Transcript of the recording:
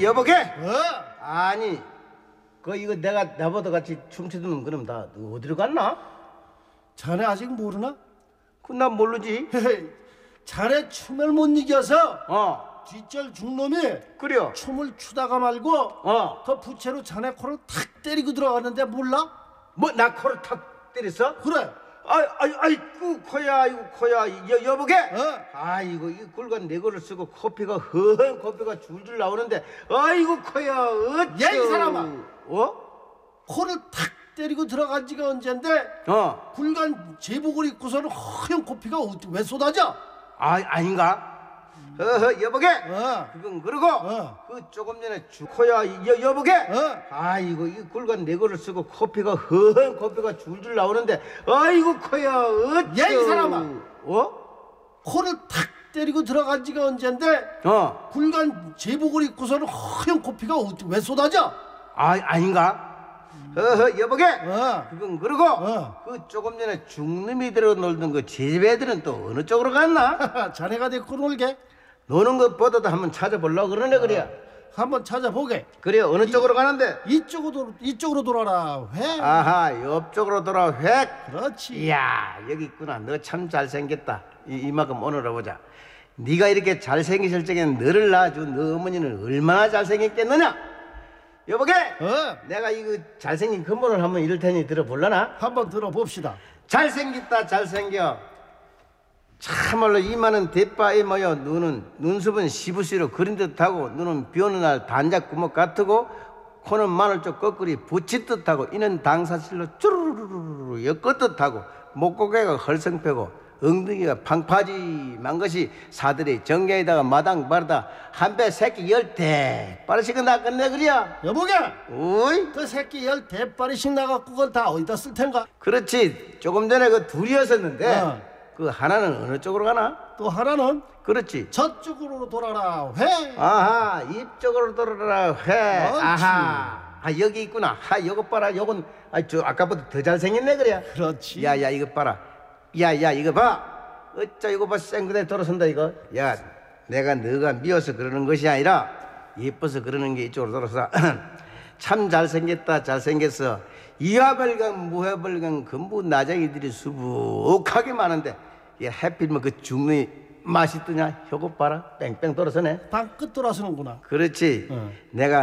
여보게? 어? 아니, 이거 내가 나보다 같이 춤추던 그럼 다 어디로 갔나? 자네 아직 모르나? 난 모르지. 헤헤, 자네 춤을 못 이겨서 어, 뒷절 중놈이 그래요. 춤을 추다가 말고 그 부채로 자네 코를 탁 때리고 들어갔는데 몰라? 뭐 나 코를 탁 때렸어? 그래. 아이고 코야, 이거 코야, 여보게? 아이고 이 굵은 내 거를 쓰고 커피가 허한 커피가 줄줄 나오는데, 아이고 코야, 어쩌? 야, 이 사람아. 코를 탁 때리고 들어간 지가 언젠데 굵은 제복을 입고서는 허연 코피가 왜 쏟아져? 아닌가? 여보게? 그건 그러고 그 조금 전에 코야, 여보게? 아이고 이 굵은 내 거를 쓰고 커피가 허한 커피가 줄줄 나오는데, 아이고 코야, 어쩌? 야, 이 사람아. 코를 탁 때리고 들어간 지가 언젠데 굵은 제복을 입고서는 허연 코피가 왜 쏟아져? 아닌가? 여보게? 그건 그러고 그 조금 전에 중놈이 들어 놀던 그 제배들은 또 어느 쪽으로 갔나? 자네가 데리고 놀게. 노는 것보다도 한번 찾아보려고 그러네. 그래야 한번 찾아보게. 그래, 어느 쪽으로 가는데? 이쪽으로 돌아라. 회. 아하, 옆쪽으로 돌아. 획. 그렇지. 이야, 여기 있구나. 너 참 잘생겼다. 이만큼 오늘아 보자. 네가 이렇게 잘생기실 적엔 너를 낳아준 너 어머니는 얼마나 잘생겼겠느냐? 여보게? 내가 이거 잘생긴 근본을 한번 이럴 테니 들어볼라나? 한번 들어봅시다. 잘생겼다, 잘생겨. 참말로 이마는 대바에 모여 눈썹은 시부시로 그린 듯하고, 눈은 비 오는 날 단작 구멍 같고, 코는 마늘쪽 거꾸리 붙인 듯하고, 이는 당사실로 쭈르르르르 엮은 듯하고, 목고개가 헐성펴고, 엉덩이가 팡파지만 것이 사들이 정경에다가 마당 바르다 한 배 새끼 10대 빠르시고 나 끝내. 그려 여보게. 오이, 그 새끼 10대빠리씩 나갖고 그걸 다 어디다 쓸 텐가? 그렇지. 조금 전에 그 둘이었었는데 그 하나는 어느 쪽으로 가나? 또 하나는 그렇지. 저쪽으로 돌아라. 회. 아하, 이쪽으로 돌아라. 회. 그렇지. 아하, 여기 있구나. 요것 봐라. 요건 저 아까보다 더 잘생겼네. 그래. 그렇지. 야 이거 봐라. 야 이거 봐. 어쩌 이거 봐. 생그대 돌아선다 이거. 야, 내가 너가 미워서 그러는 것이 아니라 예뻐서 그러는 게 이쪽으로 돌아서. 참 잘생겼다, 잘생겼어. 이화벌강 무화벌강 금부 나장이들이 수북하게 많은데, 해필이면 그 죽는 맛이 뜨냐? 효고 봐라. 뺑뺑 돌아서네. 다 끝 돌아서는구나. 그렇지. 내가